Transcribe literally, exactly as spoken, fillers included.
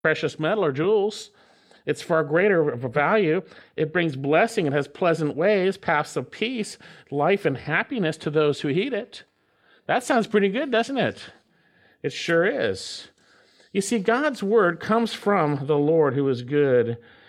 precious metal or jewels. It's far greater of a value. It brings blessing. It has pleasant ways, paths of peace, life, and happiness to those who heed it. That sounds pretty good, doesn't it? It sure is. You see, God's word comes from the Lord who is good.